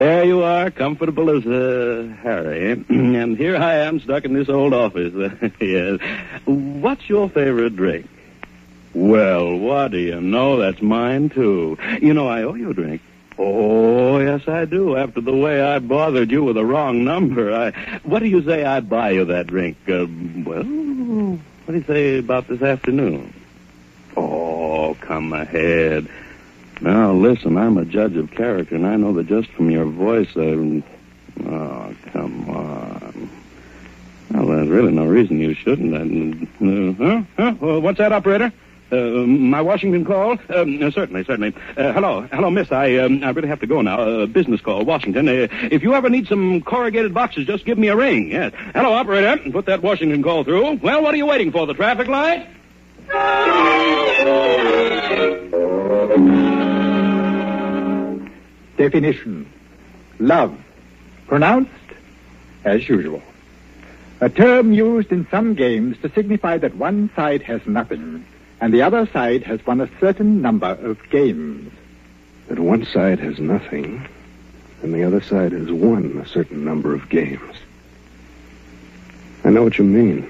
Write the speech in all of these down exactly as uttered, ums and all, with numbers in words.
There you are, comfortable as uh, Harry. And here I am stuck in this old office. Yes. What's your favorite drink? Well, what do you know? That's mine, too. You know, I owe you a drink. Oh, yes, I do. After the way I bothered you with the wrong number, I... What do you say I buy you that drink? Uh, well, what do you say about this afternoon? Oh, come ahead. Now, listen, I'm a judge of character, and I know that just from your voice, uh... Oh, come on. Well, there's really no reason you shouldn't. Uh, huh? Huh? Well, what's that, operator? Uh, my Washington call? Um, uh, certainly, certainly. Uh, hello, hello, miss. I um, I really have to go now. Uh, business call, Washington. Uh, if you ever need some corrugated boxes, just give me a ring. Yes. Hello, operator. Put that Washington call through. Well, what are you waiting for? The traffic light? Definition. Love. Pronounced as usual. A term used in some games to signify that one side has nothing and the other side has won a certain number of games. That one side has nothing and the other side has won a certain number of games. I know what you mean.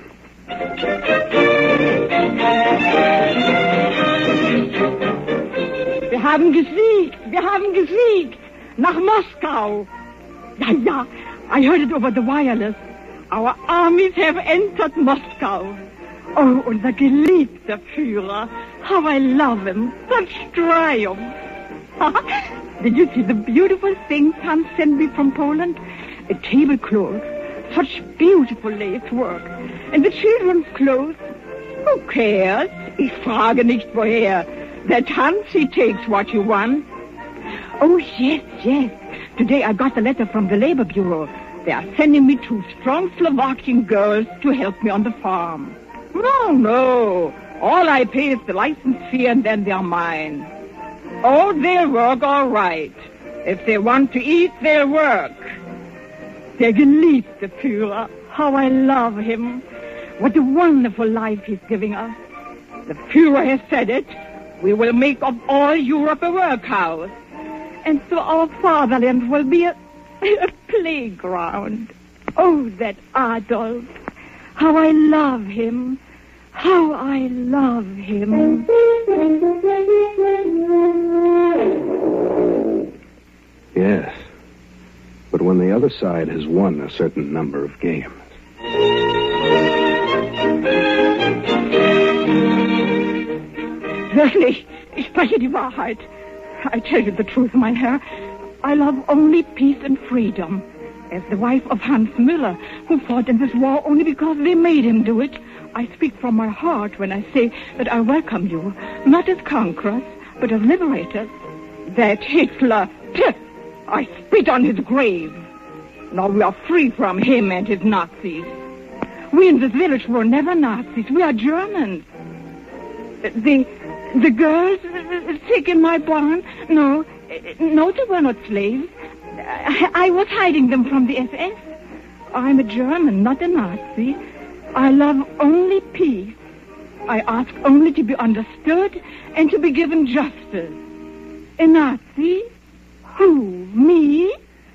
Wir haben gesiegt! Wir haben gesiegt! Nach Moskau! Ja, ja, I heard it over the wireless. Our armies have entered Moscow. Oh, unser geliebter Führer. How I love him. Such triumph. Did you see the beautiful things Hans sent me from Poland? A tablecloth. Such beautiful lace work. And the children's clothes. Who cares? Ich frage nicht woher. That Hans, he takes what you want. Oh, yes, yes. Today I got a letter from the Labor Bureau. They are sending me two strong Slovakian girls to help me on the farm. No, no. All I pay is the license fee and then they're mine. Oh, they'll work all right. If they want to eat, they'll work. Der geliebte Führer. How I love him. What a wonderful life he's giving us. The Führer has said it. We will make of all Europe a workhouse. And so our fatherland will be a, a playground. Oh, that Adolf. How I love him. How I love him. Yes. But when the other side has won a certain number of games. Wirklich, ich spreche die Wahrheit. I tell you the truth, mein Herr. I love only peace and freedom. As the wife of Hans Müller, who fought in this war only because they made him do it, I speak from my heart when I say that I welcome you, not as conquerors, but as liberators. That Hitler, pff, I spit on his grave. Now we are free from him and his Nazis. We in this village were never Nazis. We are Germans. The, the girls sick in my barn? No, no, they were not slaves. I, I was hiding them from the S S. I'm a German, not a Nazi. I love only peace. I ask only to be understood and to be given justice. A Nazi? Who? Me?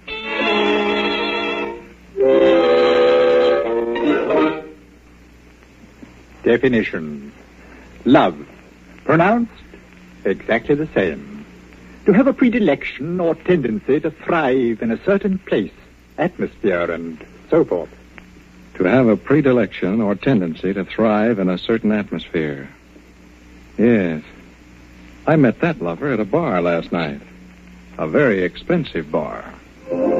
Definition. Love. Pronounced exactly the same. To have a predilection or tendency to thrive in a certain place, atmosphere, and so forth. To have a predilection or tendency to thrive in a certain atmosphere. Yes. I met that lover at a bar last night. A very expensive bar.